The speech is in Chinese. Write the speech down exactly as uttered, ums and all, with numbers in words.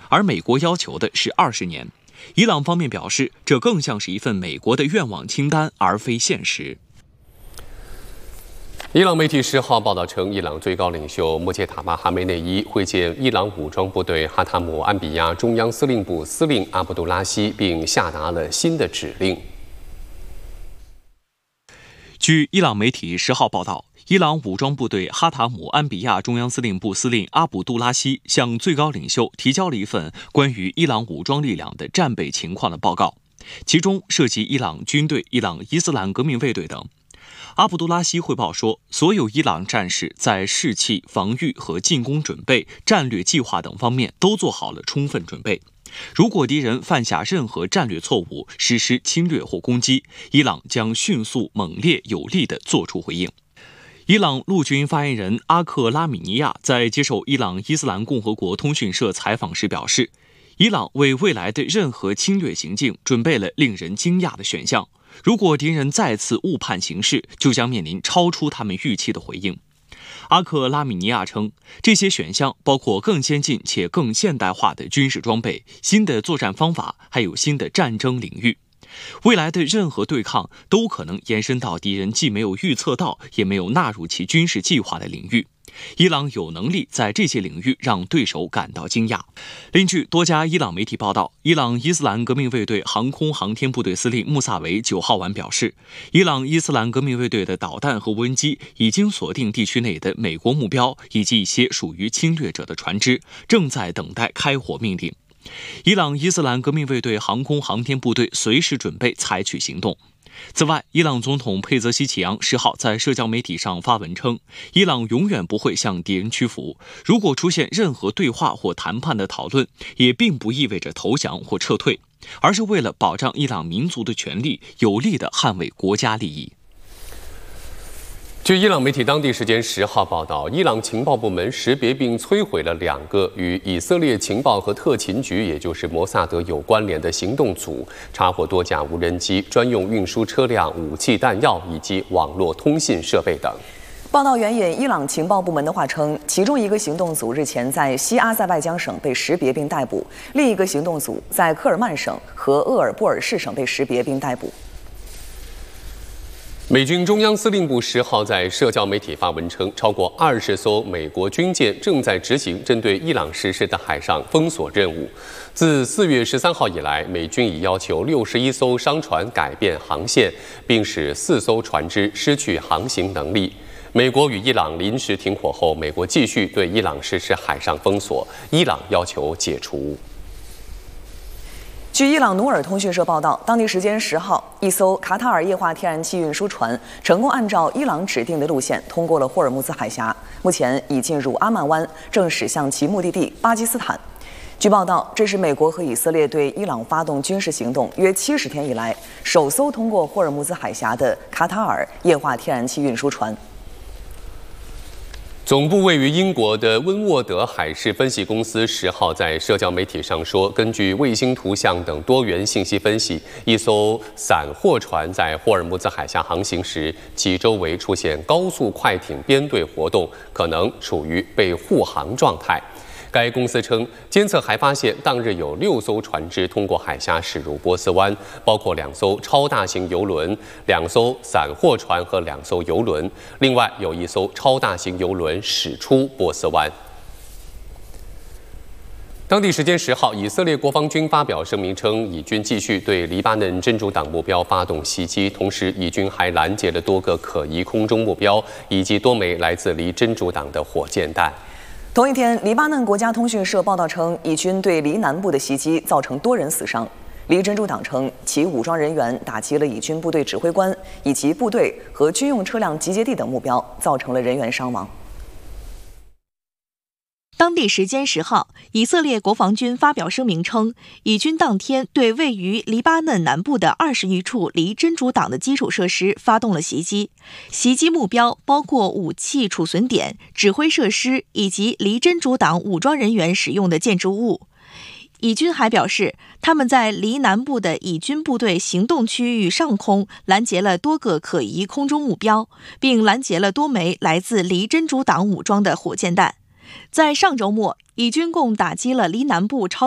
而美国要求的是二十年。伊朗方面表示，这更像是一份美国的愿望清单，而非现实。 伊朗媒体十号报道称，伊朗最高领袖穆杰塔巴·哈梅内伊会见伊朗武装部队哈塔姆安比亚中央司令部司令阿卜杜拉希，并下达了新的指令。 据伊朗媒体十号报道，伊朗武装部队哈塔姆安比亚中央司令部司令阿卜杜拉希向最高领袖提交了一份关于伊朗武装力量的战备情况的报告，其中涉及伊朗军队、伊朗伊斯兰革命卫队等。阿卜杜拉希汇报说，所有伊朗战士在士气、防御和进攻准备、战略计划等方面都做好了充分准备。如果敌人犯下任何战略错误，实施侵略或攻击，伊朗将迅速、猛烈、有力地作出回应。伊朗陆军发言人阿克拉米尼亚在接受伊朗伊斯兰共和国通讯社采访时表示，伊朗为未来的任何侵略行径准备了令人惊讶的选项。如果敌人再次误判形势，就将面临超出他们预期的回应。阿克拉米尼亚称，这些选项包括更先进且更现代化的军事装备、新的作战方法，还有新的战争领域。未来的任何对抗都可能延伸到敌人既没有预测到，也没有纳入其军事计划的领域。伊朗有能力在这些领域让对手感到惊讶。另据多家伊朗媒体报道，伊朗伊斯兰革命卫队航空航天部队司令穆萨维九号晚表示，伊朗伊斯兰革命卫队的导弹和无人机已经锁定地区内的美国目标以及一些属于侵略者的船只，正在等待开火命令。伊朗伊斯兰革命卫队航空航天部队随时准备采取行动。此外，伊朗总统佩泽西奇扬十号在社交媒体上发文称，伊朗永远不会向敌人屈服，如果出现任何对话或谈判的讨论，也并不意味着投降或撤退，而是为了保障伊朗民族的权利，有力地捍卫国家利益。 据伊朗媒体当地时间十号报道，伊朗情报部门识别并摧毁了两个与以色列情报和特勤局，也就是摩萨德有关联的行动组，查获多架无人机、专用运输车辆、武器弹药以及网络通信设备等。 报道援引伊朗情报部门的话称，其中一个行动组日前在西阿塞拜疆省被识别并逮捕，另一个行动组在科尔曼省和鄂尔布尔士省被识别并逮捕。 美军中央司令部十号在社交媒体发文称，超过二十艘美国军舰正在执行针对伊朗实施的海上封锁任务。自四月十三号以来，美军已要求六十一艘商船改变航线，并使四艘船只失去航行能力。美国与伊朗临时停火后，美国继续对伊朗实施海上封锁，伊朗要求解除。 据伊朗努尔通讯社报道，当地时间十号，一艘卡塔尔液化天然气运输船成功按照伊朗指定的路线通过了霍尔木兹海峡，目前已进入阿曼湾，正驶向其目的地巴基斯坦。据报道，这是美国和以色列对伊朗发动军事行动约七十天以来首艘通过霍尔木兹海峡的卡塔尔液化天然气运输船。 总部位于英国的温沃德海事分析公司十号在社交媒体上说，根据卫星图像等多元信息分析，一艘散货船在霍尔木兹海峡航行时，其周围出现高速快艇编队活动，可能处于被护航状态。该公司称，监测还发现当日有六艘船只通过海峡驶入波斯湾，包括两艘超大型邮轮、两艘散货船和两艘邮轮，另外有一艘超大型邮轮驶出波斯湾。当地时间十号，以色列国防军发表声明称，以军继续对黎巴嫩真主党目标发动袭击，同时以军还拦截了多个可疑空中目标以及多枚来自黎真主党的火箭弹。 同一天，黎巴嫩国家通讯社报道称，以军对黎南部的袭击造成多人死伤。黎真主党称，其武装人员打击了以军部队指挥官以及部队和军用车辆集结地等目标，造成了人员伤亡。 当地时间十号，以色列国防军发表声明称，以军当天对位于黎巴嫩南部的二十余处黎真主党的基础设施发动了袭击，袭击目标包括武器储存点、指挥设施以及黎真主党武装人员使用的建筑物。以军还表示，他们在黎南部的以军部队行动区域上空拦截了多个可疑空中目标，并拦截了多枚来自黎真主党武装的火箭弹。在上周末，以军共打击了黎南部超